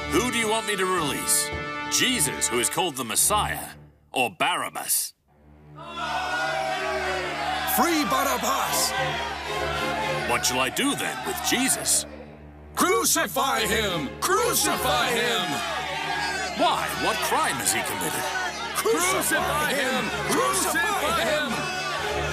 Who do you want me to release? Jesus, who is called the Messiah, or Barabbas? Free Barabbas! What shall I do then with Jesus? Crucify him! Crucify him! Why? What crime has he committed? Crucify him! Crucify him!